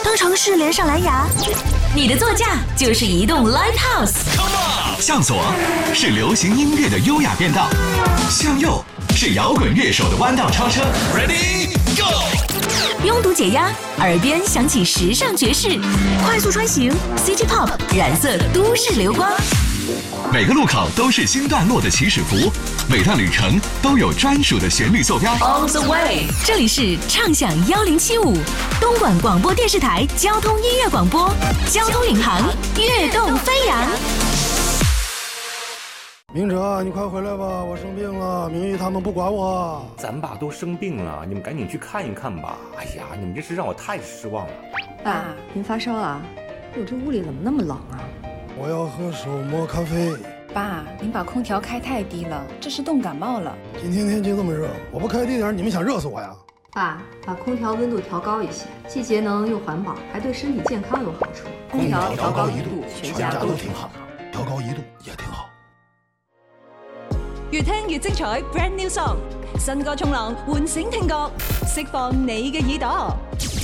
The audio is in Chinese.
当城市连上蓝牙，你的座驾就是移动 Live House。 向左是流行音乐的优雅变道，向右是摇滚乐手的弯道超车。Ready Go！ 拥堵解压，耳边响起时尚爵士，快速穿行 City Pop 染色都市流光。 每个路口都是新段落的起始符，每段旅程都有专属的旋律坐标。 On the way， 这里是畅享1075东莞广播电视台交通音乐广播，交通领航，跃动飞扬。 明哲，你快回来吧，我生病了，明玉他们不管我。 咱爸都生病了，你们赶紧去看一看吧。哎呀，你们这是让我太失望了。 爸，您发烧了？我这屋里怎么那么冷啊？ 我要喝手磨咖啡。 爸，您把空调开太低了，这是冻感冒了。 今天天气这么热，我不开低点，你们想热死我呀？ 爸，把空调温度调高一些，既节能又环保，还对身体健康有好处。 空调调高1度，全家都挺好。调高1度也挺好。 越聽越精彩 ，Brand New Song， 新歌衝浪，喚醒聽覺，釋放你嘅耳朵。